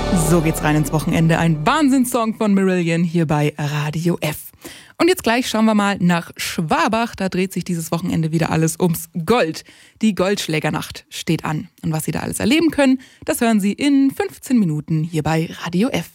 So geht's rein ins Wochenende. Ein Wahnsinnssong von Marillion hier bei Radio F. Und jetzt gleich schauen wir mal nach Schwabach. Da dreht sich dieses Wochenende wieder alles ums Gold. Die Goldschlägernacht steht an. Und was Sie da alles erleben können, das hören Sie in 15 Minuten hier bei Radio F.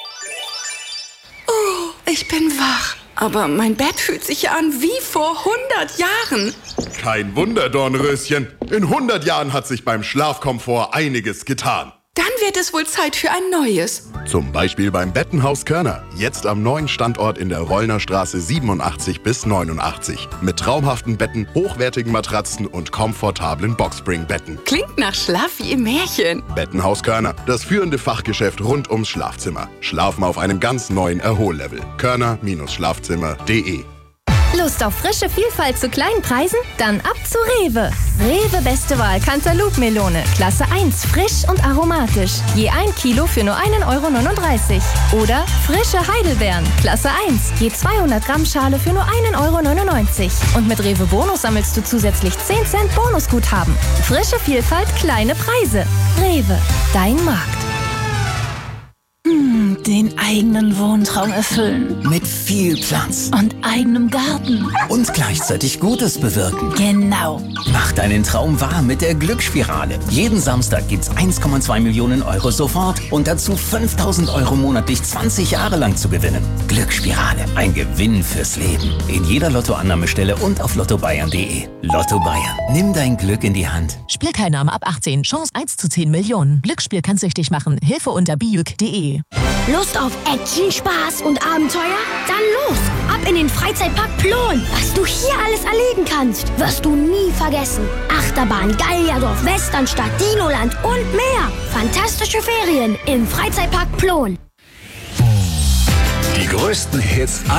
Oh, ich bin wach. Aber mein Bett fühlt sich an wie vor 100 Jahren. Kein Wunder, Dornröschen. In 100 Jahren hat sich beim Schlafkomfort einiges getan. Dann wird es wohl Zeit für ein neues. Zum Beispiel beim Bettenhaus Körner. Jetzt am neuen Standort in der Rollner Straße 87 bis 89. Mit traumhaften Betten, hochwertigen Matratzen und komfortablen Boxspring-Betten. Klingt nach Schlaf wie im Märchen. Bettenhaus Körner. Das führende Fachgeschäft rund ums Schlafzimmer. Schlafen auf einem ganz neuen Erhollevel. Körner-Schlafzimmer.de. Lust auf frische Vielfalt zu kleinen Preisen? Dann ab zu Rewe. Rewe beste Wahl Cantaloupe-Melone. Klasse 1, frisch und aromatisch. Je 1 Kilo für nur 1,39 €. Oder frische Heidelbeeren. Klasse 1, je 200 Gramm Schale für nur 1,99 €. Und mit Rewe Bonus sammelst du zusätzlich 10 Cent Bonusguthaben. Frische Vielfalt, kleine Preise. Rewe, dein Markt. Den eigenen Wohntraum erfüllen. Mit viel Platz. Und eigenem Garten. Und gleichzeitig Gutes bewirken. Genau. Mach deinen Traum wahr mit der Glücksspirale. Jeden Samstag gibt's 1,2 Millionen € sofort und dazu 5.000 € monatlich 20 Jahre lang zu gewinnen. Glücksspirale. Ein Gewinn fürs Leben. In jeder Lottoannahmestelle und auf lottobayern.de. Lotto Bayern. Nimm dein Glück in die Hand. Spielteilnahme ab 18. Chance 1 zu 10 Millionen. Glücksspiel kann süchtig machen. Hilfe unter biuk.de. Lust auf Action, Spaß und Abenteuer? Dann los! Ab in den Freizeitpark Plon! Was du hier alles erleben kannst, wirst du nie vergessen. Achterbahn, Gallierdorf, Westernstadt, Dinoland und mehr. Fantastische Ferien im Freizeitpark Plon. Die größten Hits aller